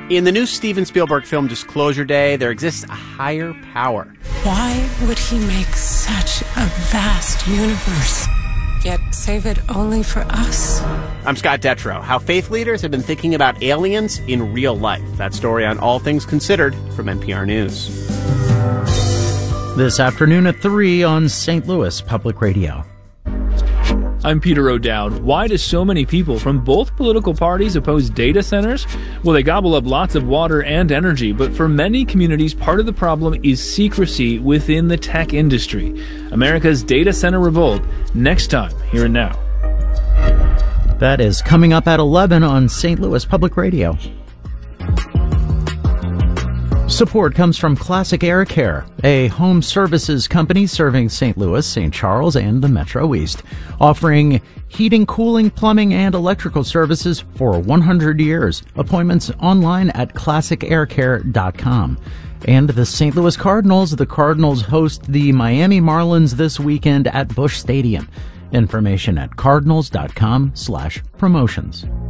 In the new Steven Spielberg film Disclosure Day, there exists a higher power. Why would he make such a vast universe, yet save it only for us? I'm Scott Detrow. How faith leaders have been thinking about aliens in real life. That story on All Things Considered from NPR News. This afternoon at 3 on St. Louis Public Radio. I'm Peter O'Dowd. Why do so many people from both political parties oppose data centers? Well, they gobble up lots of water and energy, but for many communities, part of the problem is secrecy within the tech industry. America's data center revolt, next time, here and now. That is coming up at 11 on St. Louis Public Radio. Support comes from Classic Air Care, a home services company serving St. Louis, St. Charles, and the Metro East, offering heating, cooling, plumbing, and electrical services for 100 years. Appointments online at classicaircare.com. And the St. Louis Cardinals. The Cardinals host the Miami Marlins this weekend at Busch Stadium. Information at cardinals.com/promotions.